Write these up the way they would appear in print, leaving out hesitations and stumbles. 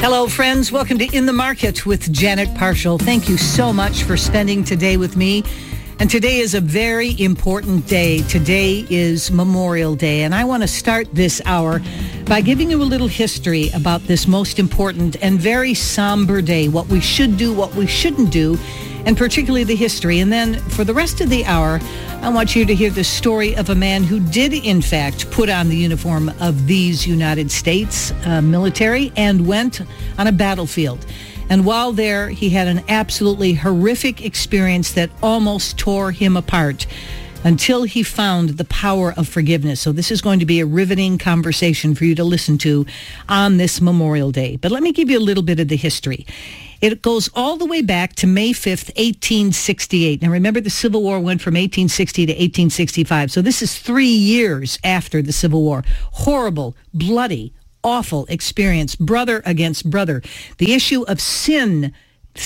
Hello, friends. Welcome to In the Market with Janet Parshall. Thank you so much for spending today with me. And today is a very important day. Today is Memorial Day. And I want to start this hour by giving you a little history about this most important and very somber day, what we should do, what we shouldn't do, and particularly the history. And then for the rest of the hour, I want you to hear the story of a man who did, in fact, put on the uniform of these United States military and went on a battlefield. And while there, he had an absolutely horrific experience that almost tore him apart until he found the power of forgiveness. So this is going to be a riveting conversation for you to listen to on this Memorial Day. But let me give you a little bit of the history. It goes all the way back to May 5th, 1868. Now, remember, the Civil War went from 1860 to 1865. So this is 3 years after the Civil War. Horrible, bloody, awful experience, brother against brother. The issue of sin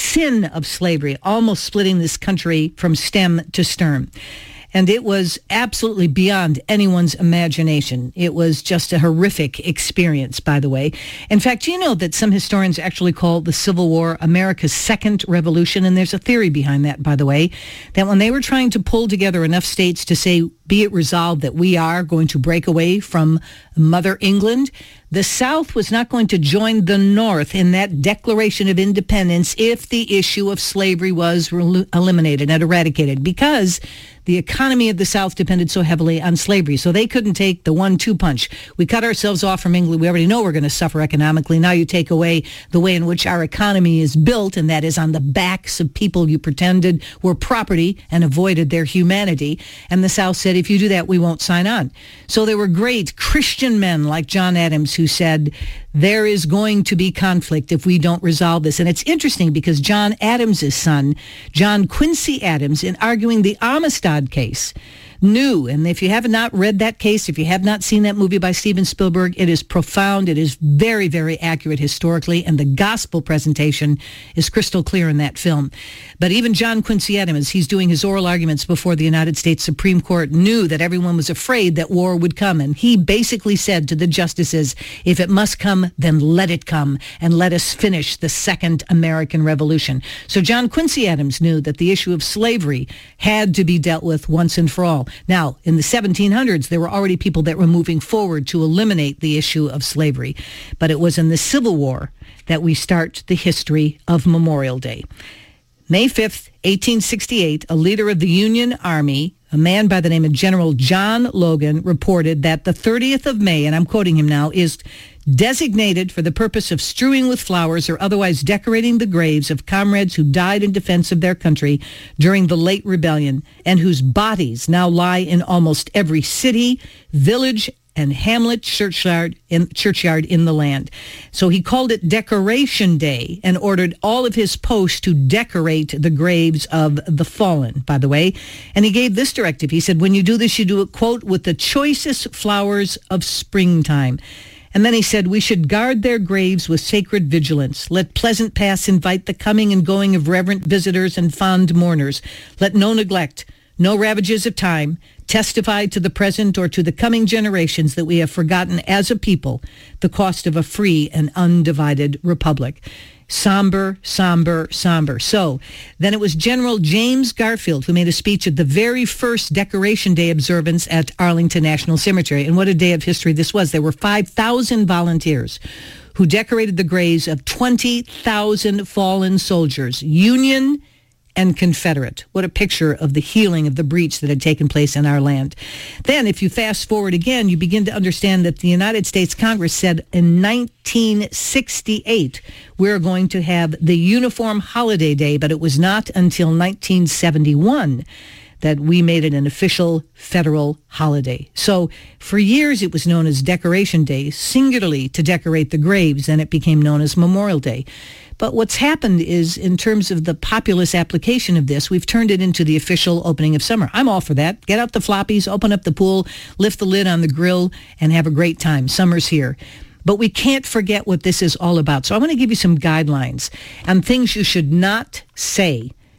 of slavery, almost splitting this country from stem to stern. And it was absolutely beyond anyone's imagination. It was just a horrific experience, by the way. In fact, you know that some historians actually call the Civil War America's second revolution, and there's a theory behind that, by the way, that when they were trying to pull together enough states to say, be it resolved that we are going to break away from Mother England, the South was not going to join the North in that Declaration of Independence if the issue of slavery was eliminated and eradicated, because the economy of the South depended so heavily on slavery. So they couldn't take the 1-2 punch. We cut ourselves off from England. We already know we're going to suffer economically. Now you take away the way in which our economy is built, and that is on the backs of people you pretended were property and avoided their humanity. And the South said, if you do that, we won't sign on. So there were great Christian men like John Adams who said, there is going to be conflict if we don't resolve this. And it's interesting because John Adams' son, John Quincy Adams, in arguing the Amistad case, knew, and if you have not read that case, if you have not seen that movie by Steven Spielberg, it is profound. It is very, very accurate historically, and the gospel presentation is crystal clear in that film. But even John Quincy Adams, he's doing his oral arguments before the United States Supreme Court, knew that everyone was afraid that war would come. And he basically said to the justices, if it must come, then let it come, and let us finish the Second American Revolution. So John Quincy Adams knew that the issue of slavery had to be dealt with once and for all. Now, in the 1700s, there were already people that were moving forward to eliminate the issue of slavery. But it was in the Civil War that we start the history of Memorial Day. May 5th, 1868, a leader of the Union Army, a man by the name of General John Logan, reported that the 30th of May, and I'm quoting him now, is designated for the purpose of strewing with flowers or otherwise decorating the graves of comrades who died in defense of their country during the late rebellion and whose bodies now lie in almost every city, village, and hamlet churchyard in the land. So he called it Decoration Day and ordered all of his posts to decorate the graves of the fallen, by the way. And he gave this directive. He said, when you do this, you do it, quote, with the choicest flowers of springtime. And then he said, we should guard their graves with sacred vigilance. Let pleasant paths invite the coming and going of reverent visitors and fond mourners. Let no neglect, no ravages of time, testify to the present or to the coming generations that we have forgotten as a people the cost of a free and undivided republic. Somber, somber, somber. So then it was General James Garfield who made a speech at the very first Decoration Day observance at Arlington National Cemetery. And what a day of history this was. There were 5,000 volunteers who decorated the graves of 20,000 fallen soldiers, Union and Confederate. What a picture of the healing of the breach that had taken place in our land. Then, if you fast forward again, you begin to understand that the United States Congress said in 1968, we're going to have the Uniform Holiday Day, but it was not until 1971 that we made it an official federal holiday. So for years it was known as Decoration Day, singularly to decorate the graves, then it became known as Memorial Day. But what's happened is, in terms of the populist application of this, we've turned it into the official opening of summer. I'm all for that. Get out the floppies, open up the pool, lift the lid on the grill, and have a great time. Summer's here. But we can't forget what this is all about. So I want to give you some guidelines on things you should not say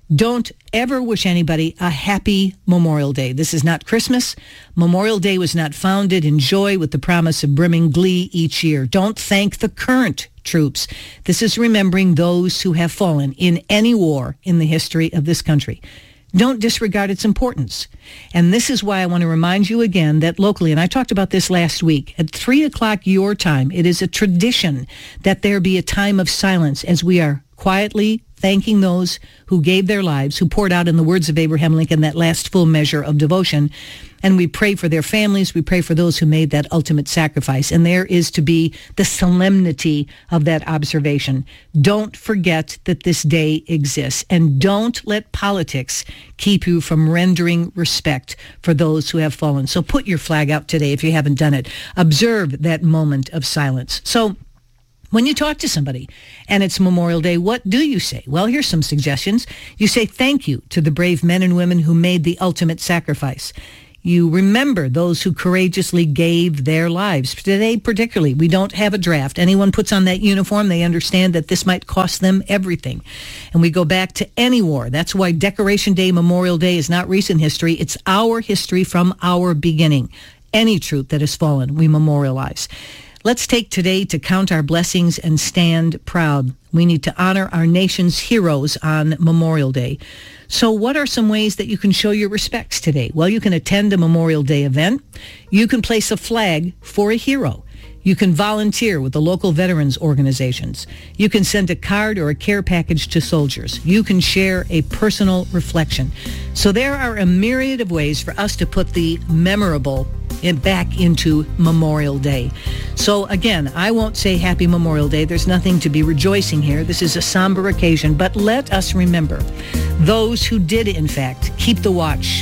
Don't ever wish anybody a happy Memorial Day. This is not Christmas. Memorial Day was not founded in joy with the promise of brimming glee each year. Don't thank the current troops. This is remembering those who have fallen in any war in the history of this country. Don't disregard its importance. And this is why I want to remind you again that locally, and I talked about this last week, at 3 o'clock your time, it is a tradition that there be a time of silence as we are quietly thanking those who gave their lives, who poured out, in the words of Abraham Lincoln, that last full measure of devotion. And we pray for their families. We pray for those who made that ultimate sacrifice. And there is to be the solemnity of that observation. Don't forget that this day exists. And don't let politics keep you from rendering respect for those who have fallen. So put your flag out today if you haven't done it. Observe that moment of silence. So when you talk to somebody and it's Memorial Day, what do you say? Well, here's some suggestions. You say thank you to the brave men and women who made the ultimate sacrifice. You remember those who courageously gave their lives. Today, particularly, we don't have a draft. Anyone puts on that uniform, they understand that this might cost them everything. And we go back to any war. That's why Decoration Day, Memorial Day is not recent history. It's our history from our beginning. Any troop that has fallen, we memorialize. Let's take today to count our blessings and stand proud. We need to honor our nation's heroes on Memorial Day. So what are some ways that you can show your respects today? Well, you can attend a Memorial Day event. You can place a flag for a hero. You can volunteer with the local veterans organizations. You can send a card or a care package to soldiers. You can share a personal reflection. So there are a myriad of ways for us to put the memorable back into Memorial Day. So again, I won't say Happy Memorial Day. There's nothing to be rejoicing here. This is a somber occasion, but let us remember those who did, in fact, keep the watch,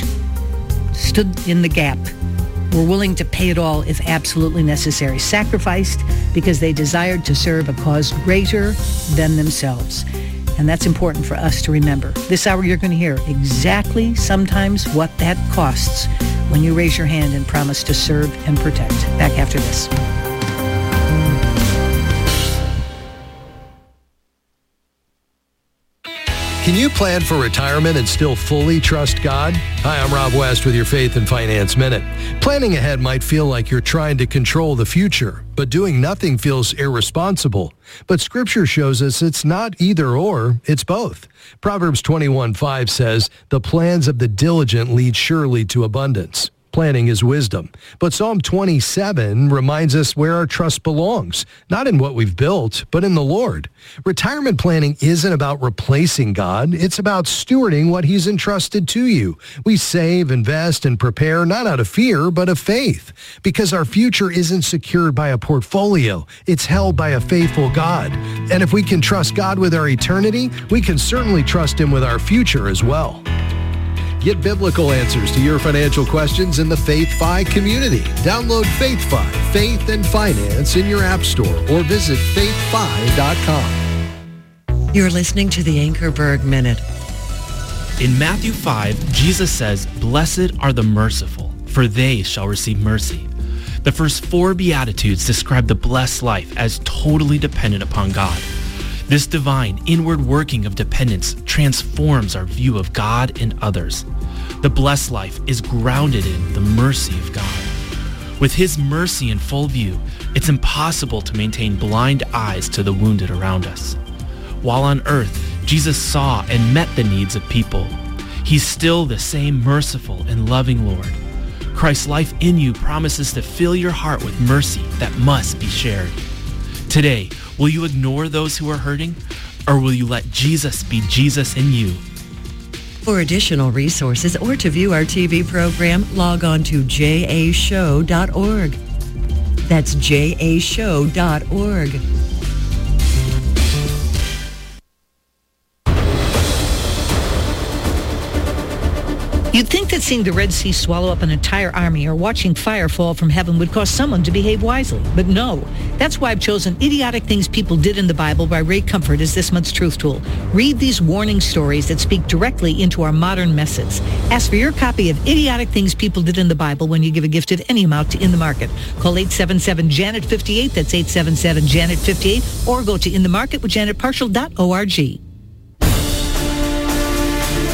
stood in the gap, were willing to pay it all if absolutely necessary, sacrificed because they desired to serve a cause greater than themselves. And that's important for us to remember. This hour you're going to hear exactly sometimes what that costs when you raise your hand and promise to serve and protect. Back after this. Can you plan for retirement and still fully trust God? Hi, I'm Rob West with your Faith and Finance Minute. Planning ahead might feel like you're trying to control the future, but doing nothing feels irresponsible. But Scripture shows us it's not either or, it's both. Proverbs 21:5 says, "The plans of the diligent lead surely to abundance." Planning is wisdom. But Psalm 27 reminds us where our trust belongs, not in what we've built, but in the Lord. Retirement planning isn't about replacing God. It's about stewarding what He's entrusted to you. We save, invest, and prepare not out of fear, but of faith, because our future isn't secured by a portfolio. It's held by a faithful God. And if we can trust God with our eternity, we can certainly trust Him with our future as well. Get biblical answers to your financial questions in the Faith Fi community. Download Faith Fi, Faith and Finance in your app store or visit faithfi.com. You're listening to the Anchorberg Minute. In Matthew 5, Jesus says, "Blessed are the merciful, for they shall receive mercy." The first 4 Beatitudes describe the blessed life as totally dependent upon God. This divine inward working of dependence transforms our view of God and others. The blessed life is grounded in the mercy of God. With His mercy in full view, it's impossible to maintain blind eyes to the wounded around us. While on earth, Jesus saw and met the needs of people. He's still the same merciful and loving Lord. Christ's life in you promises to fill your heart with mercy that must be shared. Today, will you ignore those who are hurting, or will you let Jesus be Jesus in you? For additional resources or to view our TV program, log on to jashow.org. That's jashow.org. You'd think that seeing the Red Sea swallow up an entire army or watching fire fall from heaven would cause someone to behave wisely. But no. That's why I've chosen Idiotic Things People Did in the Bible by Ray Comfort as this month's Truth Tool. Read these warning stories that speak directly into our modern messes. Ask for your copy of Idiotic Things People Did in the Bible when you give a gift of any amount to In the Market. Call 877-JANET-58, that's 877-JANET-58, or go to inthemarketwithjanetparshall.org.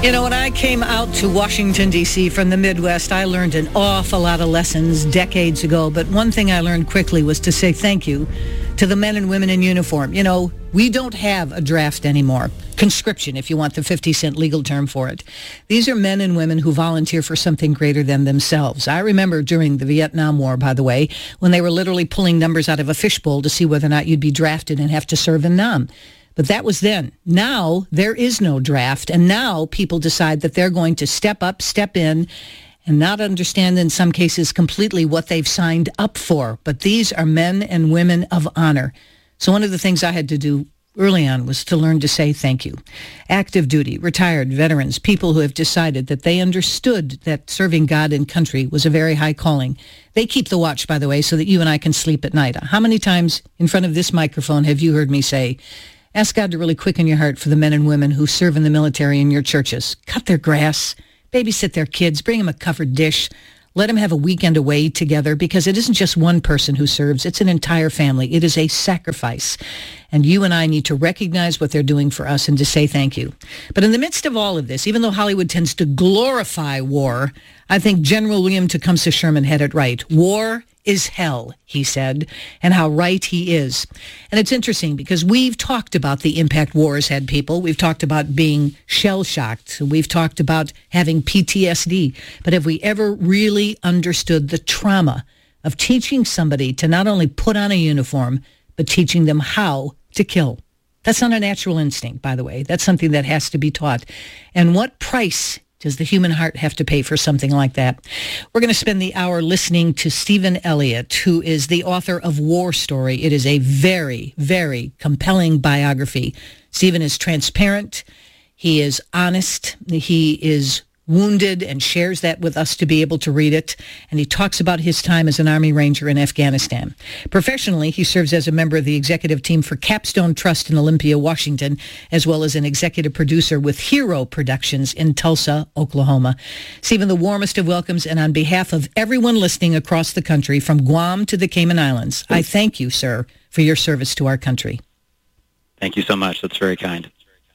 You know, when I came out to Washington, D.C. from the Midwest, I learned an awful lot of lessons decades ago. But one thing I learned quickly was to say thank you to the men and women in uniform. You know, we don't have a draft anymore. Conscription, if you want the 50-cent legal term for it. These are men and women who volunteer for something greater than themselves. I remember during the Vietnam War, by the way, when they were literally pulling numbers out of a fishbowl to see whether or not you'd be drafted and have to serve in Nam. But that was then. Now, there is no draft, and now people decide that they're going to step up, step in, and not understand in some cases completely what they've signed up for. But these are men and women of honor. So one of the things I had to do early on was to learn to say thank you. Active duty, retired, veterans, people who have decided that they understood that serving God and country was a very high calling. They keep the watch, by the way, so that you and I can sleep at night. How many times in front of this microphone have you heard me say, ask God to really quicken your heart for the men and women who serve in the military in your churches. Cut their grass, babysit their kids, bring them a covered dish, let them have a weekend away together, because it isn't just one person who serves, it's an entire family. It is a sacrifice. And you and I need to recognize what they're doing for us and to say thank you. But in the midst of all of this, even though Hollywood tends to glorify war, I think General William Tecumseh Sherman had it right. War is hell, he said, and how right he is. And it's interesting because we've talked about the impact war has had people. We've talked about being shell-shocked. We've talked about having PTSD. But have we ever really understood the trauma of teaching somebody to not only put on a uniform, but teaching them how to kill? That's not a natural instinct, by the way. That's something that has to be taught. And what price does the human heart have to pay for something like that? We're going to spend the hour listening to Stephen Elliott, who is the author of War Story. It is a very, very compelling biography. Stephen is transparent. He is honest. He is wounded and shares that with us to be able to read it. And he talks about his time as an Army Ranger in Afghanistan. Professionally, he serves as a member of the executive team for Capstone Trust in Olympia, Washington, as well as an executive producer with Hero Productions in Tulsa, Oklahoma. Stephen, the warmest of welcomes, and on behalf of everyone listening across the country, from Guam to the Cayman Islands, I thank you, sir, for your service to our country. Thank you so much. That's very kind.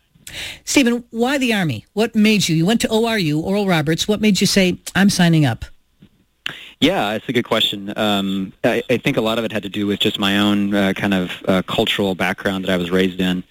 Stephen, why the Army? What made you went to ORU, Oral Roberts. What made you say, I'm signing up? Yeah, it's a good question. I think a lot of it had to do with just my own kind of cultural background that I was raised in.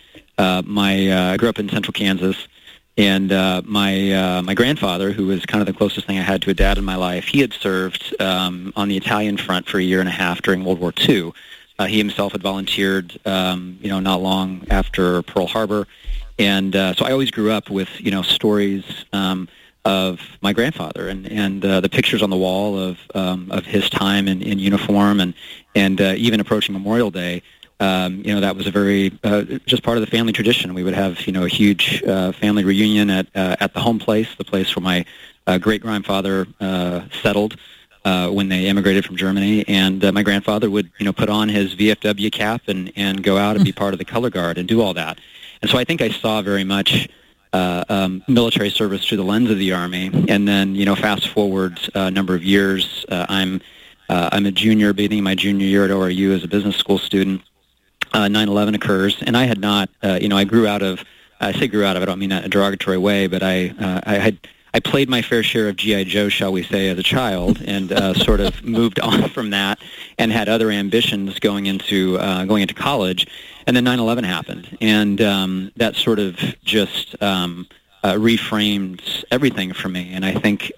I grew up in central Kansas, and my grandfather, who was kind of the closest thing I had to a dad in my life, he had served on the Italian front for a year and a half during World War II. He himself had volunteered, not long after Pearl Harbor. And so I always grew up with, stories of my grandfather and the pictures on the wall of his time in uniform and even approaching Memorial Day. That was a very just part of the family tradition. We would have a huge family reunion at the home place, the place where my great grandfather settled when they immigrated from Germany. And my grandfather would put on his VFW cap and go out and be part of the color guard and do all that. And so I think I saw very much military service through the lens of the Army. And then, fast forward a number of years, I'm a junior, beginning my junior year at ORU as a business school student. 9/11 occurs, and I had not, I grew out of, I say grew out of, I don't mean that in a derogatory way, but I played my fair share of G.I. Joe, shall we say, as a child, and sort of moved on from that and had other ambitions going into college. And then 9/11 happened, and that sort of just reframed everything for me. And I think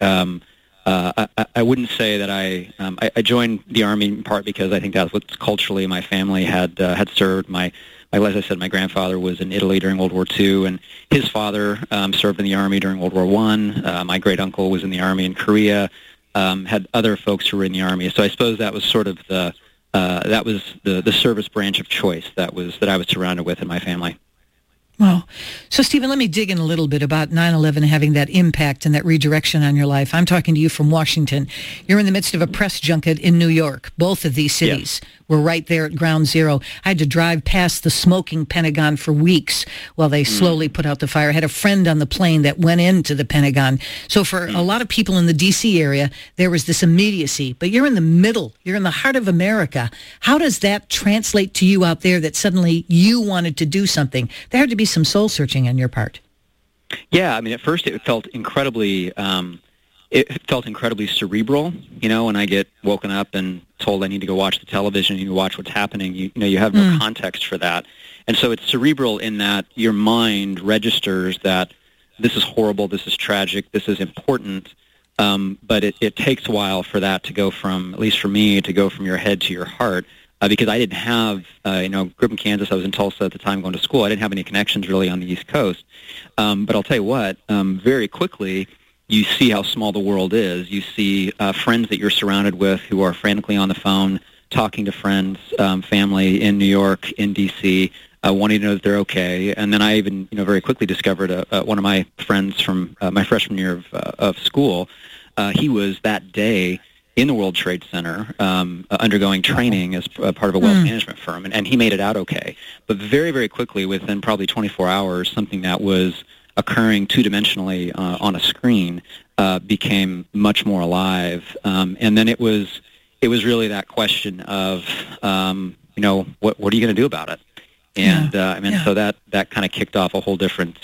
I wouldn't say that I joined the Army in part because I think that's what culturally my family had served. As I said, my grandfather was in Italy during World War II, and his father served in the Army during World War I. My great uncle was in the Army in Korea. Had other folks who were in the Army. So I suppose that was sort of the service branch of choice that I was surrounded with in my family. Wow. So, Stephen, let me dig in a little bit about 9/11 having that impact and that redirection on your life. I'm talking to you from Washington. You're in the midst of a press junket in New York. Both of these cities were right there at ground zero. I had to drive past the smoking Pentagon for weeks while they slowly put out the fire. I had a friend on the plane that went into the Pentagon. So for a lot of people in the D.C. area, there was this immediacy. But you're in the middle. You're in the heart of America. How does that translate to you out there that suddenly you wanted to do something? There had to be some soul searching on your part. Yeah, I mean, at first it felt incredibly cerebral. You know, when I get woken up and told I need to go watch the television, you need to watch what's happening. You have no context for that, and so it's cerebral in that your mind registers that this is horrible, this is tragic, this is important. But it takes a while for that to go from, at least for me, to go from your head to your heart. Because I didn't have, grew up in Kansas. I was in Tulsa at the time going to school. I didn't have any connections really on the East Coast. But I'll tell you what, very quickly, you see how small the world is. You see friends that you're surrounded with who are frantically on the phone, talking to friends, family in New York, in D.C., wanting to know that they're okay. And then I even, very quickly discovered one of my friends from my freshman year of school. He was that day in the World Trade Center, undergoing training as part of a wealth management firm, and he made it out okay. But very, very quickly, within probably 24 hours, something that was occurring two-dimensionally on a screen became much more alive. And then it was really that question of, what are you going to do about it? And so that kind of kicked off a whole different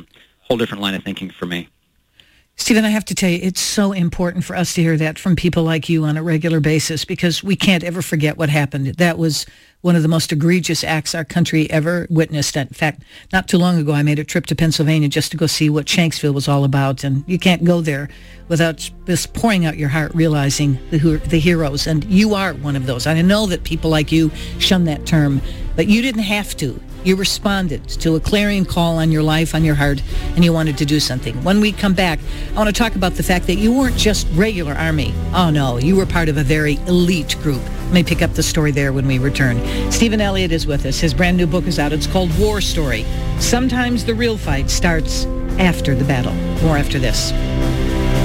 line of thinking for me. Stephen, I have to tell you, it's so important for us to hear that from people like you on a regular basis, because we can't ever forget what happened. That was one of the most egregious acts our country ever witnessed. In fact, not too long ago, I made a trip to Pennsylvania just to go see what Shanksville was all about. And you can't go there without just pouring out your heart, realizing the heroes. And you are one of those. I know that people like you shun that term, but you didn't have to. You responded to a clarion call on your life, on your heart, and you wanted to do something. When we come back, I want to talk about the fact that you weren't just regular Army. Oh, no, you were part of a very elite group. Let me pick up the story there when we return. Stephen Elliott is with us. His brand new book is out. It's called War Story. Sometimes the real fight starts after the battle. More after this.